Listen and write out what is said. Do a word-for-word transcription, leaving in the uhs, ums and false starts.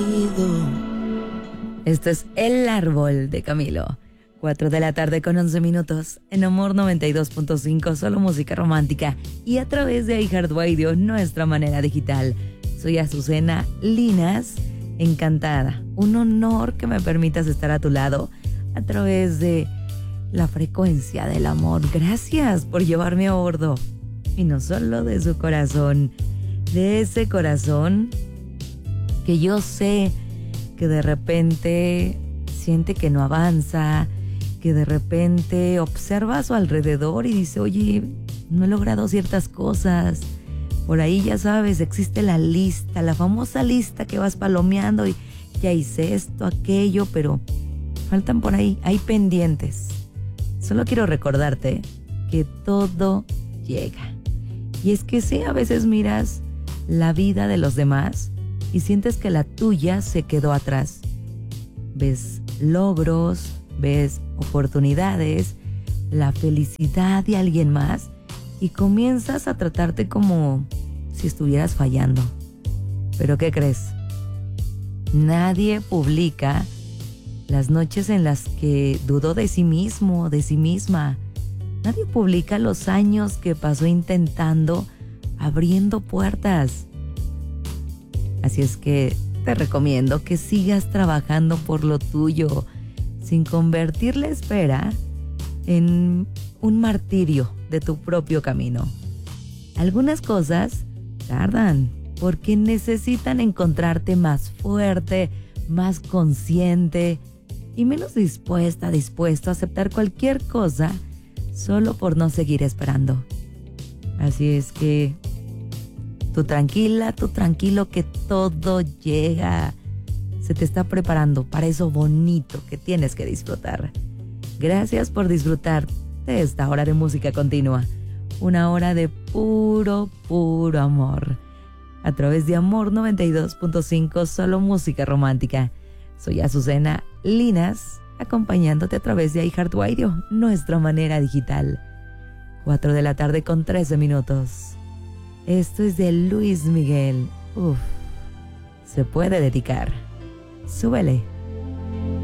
Esto es El Árbol de Camilo. cuatro de la tarde con once minutos. En Amor noventa y dos punto cinco, solo música romántica. Y a través de iHeartRadio, nuestra manera digital. Soy Azucena Linas, encantada. Un honor que me permitas estar a tu lado a través de la frecuencia del amor. Gracias por llevarme a bordo. Y no solo de su corazón, de ese corazón que yo sé que de repente siente que no avanza, que de repente observa a su alrededor y dice, oye, no he logrado ciertas cosas. Por ahí ya sabes, existe la lista, la famosa lista que vas palomeando y ya hice esto, aquello, pero faltan por ahí, hay pendientes. Solo quiero recordarte que todo llega. Y es que sí, a veces miras la vida de los demás y sientes que la tuya se quedó atrás. Ves logros, ves oportunidades, la felicidad de alguien más y comienzas a tratarte como si estuvieras fallando. ¿Pero qué crees? Nadie publica las noches en las que dudó de sí mismo, de sí misma. Nadie publica los años que pasó intentando, abriendo puertas. Así es que te recomiendo que sigas trabajando por lo tuyo, sin convertir la espera en un martirio de tu propio camino. Algunas cosas tardan porque necesitan encontrarte más fuerte, más consciente y menos dispuesta, dispuesto a aceptar cualquier cosa solo por no seguir esperando. Así es que tú tranquila, tú tranquilo que todo llega. Se te está preparando para eso bonito que tienes que disfrutar. Gracias por disfrutar de esta hora de música continua. Una hora de puro, puro amor. A través de Amor noventa y dos punto cinco, solo música romántica. Soy Azucena Linas, acompañándote a través de iHeartRadio, nuestra manera digital. cuatro de la tarde con trece minutos. Esto es de Luis Miguel. Uf, se puede dedicar. Súbele.